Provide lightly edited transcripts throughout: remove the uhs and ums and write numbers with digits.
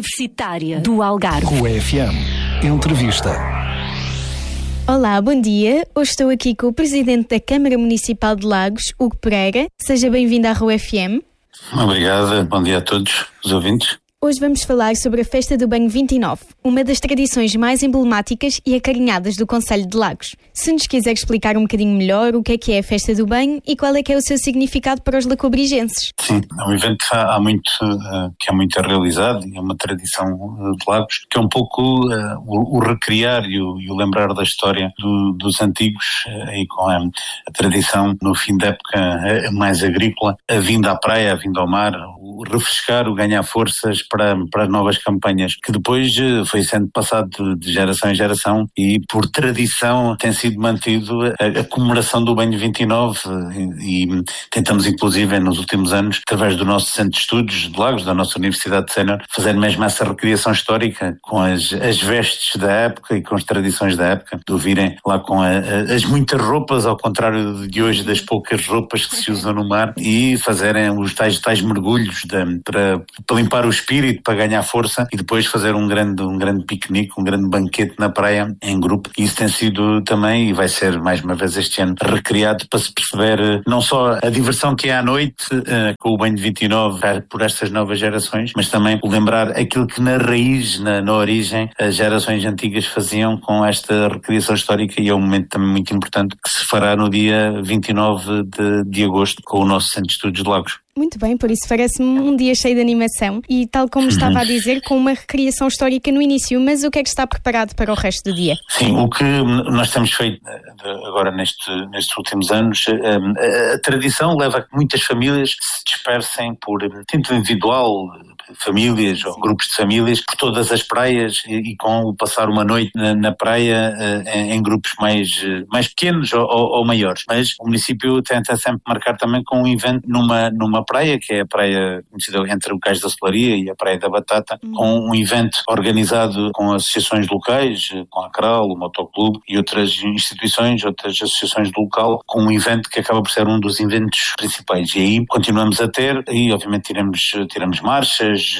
Universitária do Algarve. RUE-FM Entrevista. Olá, bom dia. Hoje estou aqui com o Presidente da Câmara Municipal de Lagos, Hugo Pereira. Seja bem-vindo à RUE-FM. Obrigado, bom dia a todos os ouvintes. Hoje vamos falar sobre a Festa do Banho 29, uma das tradições mais emblemáticas e acarinhadas do concelho de Lagos. Se nos quiser explicar um bocadinho melhor o que é a Festa do Banho e qual é que é o seu significado para os lacobrigenses. Sim, é um evento que há muito realizado e é uma tradição de Lagos, que é um pouco o recriar e o lembrar da história dos antigos, aí com a tradição no fim da época mais agrícola, a vinda à praia, a vinda ao mar, o refrescar, o ganhar forças para novas campanhas, que depois foi sendo passado de geração em geração e por tradição tem sido mantido a comemoração do Banho 29 e tentamos inclusive nos últimos anos, através do nosso Centro de Estudos de Lagos, da nossa Universidade Sénior, fazer mesmo essa recriação histórica com as vestes da época e com as tradições da época, de virem lá com as muitas roupas, ao contrário de hoje das poucas roupas que se usam no mar, e fazerem os tais mergulhos para limpar o espírito, para ganhar força, e depois fazer um grande piquenique, um grande banquete na praia em grupo. E isso tem sido também, e vai ser mais uma vez este ano, recriado para se perceber não só a diversão que é à noite com o Banho de 29 por estas novas gerações, mas também lembrar aquilo que na raiz, na origem, as gerações antigas faziam com esta recriação histórica, e é um momento também muito importante que se fará no dia 29 de agosto com o nosso Centro de Estudos de Lagos. Muito bem, por isso parece-me um dia cheio de animação e, tal como estava a dizer, com uma recriação histórica no início, mas o que é que está preparado para o resto do dia? Sim, o que nós temos feito agora nestes últimos anos, a tradição leva a que muitas famílias se dispersem por título individual, famílias ou grupos de famílias, por todas as praias e com o passar uma noite na praia em grupos mais pequenos ou maiores. Mas o município tenta sempre marcar também com um evento numa praia, que é a praia conhecida entre o Cais da Solaria e a Praia da Batata, com um evento organizado com associações locais, com a CRAL, o Motoclube e outras instituições, outras associações do local, com um evento que acaba por ser um dos eventos principais. E aí continuamos a ter, e obviamente tiramos marchas,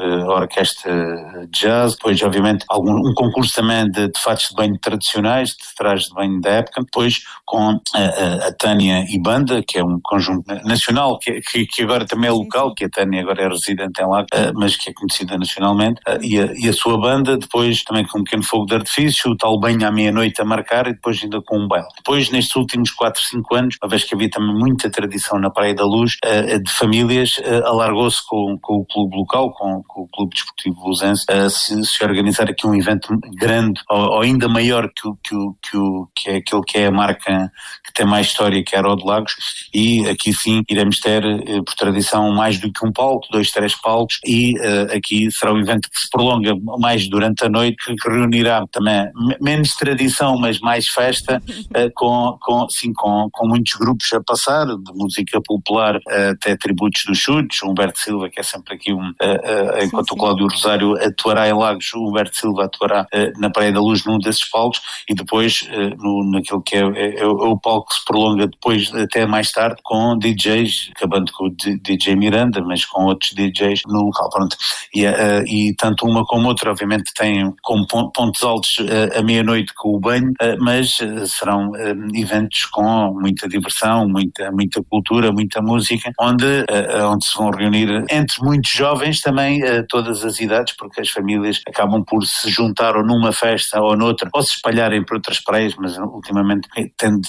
orquestra de jazz, depois obviamente um concurso também de fatos de banho tradicionais, de trajes de banho da época, depois com a Tânia e Banda, que é um conjunto nacional, que agora também é local, que a Tânia agora é residente em Lagos, mas que é conhecida nacionalmente, e a sua banda, depois também com um pequeno fogo de artifício, o tal banho à meia-noite a marcar, e depois ainda com um baile. Depois, nestes últimos 4, 5 anos, uma vez que havia também muita tradição na Praia da Luz, de famílias, alargou-se com o clube local, com o Clube Desportivo Luzense, se organizar aqui um evento grande, ou ainda maior que é aquele que é a marca que tem mais história, que é a Aero de Lagos, e aqui sim iremos ter, por tradição, mais do que um palco, 2, 3 palcos, e aqui será um evento que se prolonga mais durante a noite, que reunirá também menos tradição, mas mais festa, com muitos grupos a passar, de música popular até tributos dos chutes, Humberto Silva, que é sempre aqui enquanto o Cláudio Rosário atuará em Lagos, o Humberto Silva atuará na Praia da Luz num desses palcos, e depois naquilo que é o palco que se prolonga depois até mais tarde, com DJs, acabando com o DJ Miranda, mas com outros DJs no local. Pronto. E tanto uma como outra, obviamente, têm como pontos altos a meia-noite com o banho, mas serão eventos com muita diversão, muita cultura, muita música, onde se vão reunir entre muitos jovens também, todas as idades, porque as famílias acabam por se juntar ou numa festa ou noutra, ou se espalharem por outras praias, mas ultimamente tende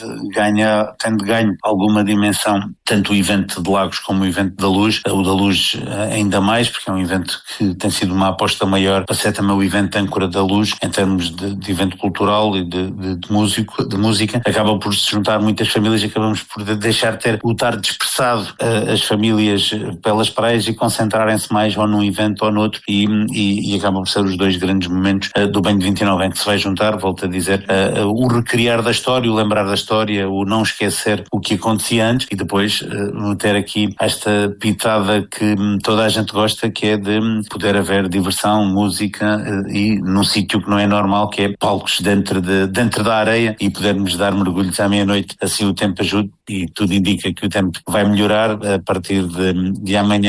ganho alguma dimensão, tanto o evento de Lagos como o evento da Luz, o da Luz ainda mais, porque é um evento que tem sido uma aposta maior para ser também o evento âncora da Luz, em termos de evento cultural e de música, acaba por se juntar muitas famílias, e acabamos por deixar o estar dispersado as famílias pelas praias e concentrarem-se mais ou num evento ou noutro, e acabam por ser os dois grandes momentos do Banho de 29, em que se vai juntar, volto a dizer, o recriar da história, o lembrar da história, o não esquecer o que acontecia antes, e depois meter aqui esta pitada que toda a gente gosta, que é de poder haver diversão, música, e num sítio que não é normal, que é palcos dentro da areia, e podermos dar mergulhos à meia-noite, assim o tempo ajuda, e tudo indica que o tempo vai melhorar a partir de amanhã,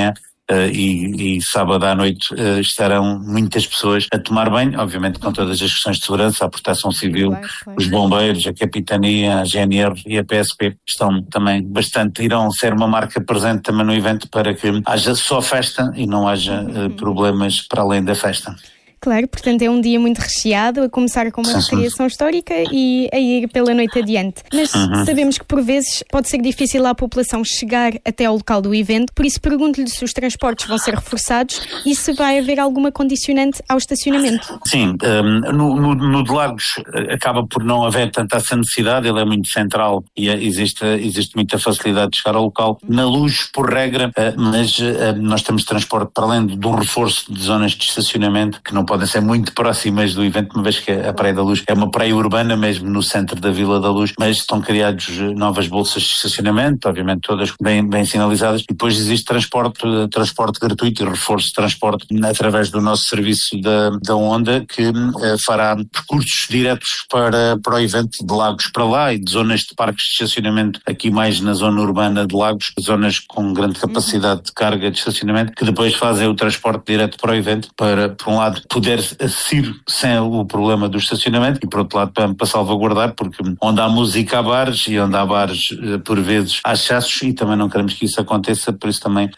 e sábado à noite estarão muitas pessoas a tomar banho, obviamente com todas as questões de segurança, a Proteção Civil, claro. Os bombeiros, a Capitania, a GNR e a PSP estão também irão ser uma marca presente também no evento para que haja só festa e não haja problemas para além da festa. Claro, portanto é um dia muito recheado, a começar com uma recriação histórica e a ir pela noite adiante. Mas sabemos que por vezes pode ser difícil à população chegar até ao local do evento, por isso pergunto-lhe se os transportes vão ser reforçados e se vai haver alguma condicionante ao estacionamento. Sim, no de Lagos acaba por não haver tanta essa necessidade, ele é muito central e existe muita facilidade de chegar ao local. Na Luz, por regra, mas nós temos transporte para além do reforço de zonas de estacionamento que não podem ser muito próximas do evento, uma vez que a Praia da Luz é uma praia urbana, mesmo no centro da Vila da Luz, mas estão criados novas bolsas de estacionamento, obviamente todas bem sinalizadas, e depois existe transporte gratuito e reforço de transporte através do nosso serviço da Onda, que fará percursos diretos para o evento de Lagos para lá e de zonas de parques de estacionamento aqui mais na zona urbana de Lagos, zonas com grande capacidade de carga de estacionamento, que depois fazem o transporte direto para o evento, para, por um lado, poder assistir sem o problema do estacionamento e, por outro lado, para salvaguardar, porque onde há música há bares e onde há bares, por vezes, há chassos e também não queremos que isso aconteça, por isso também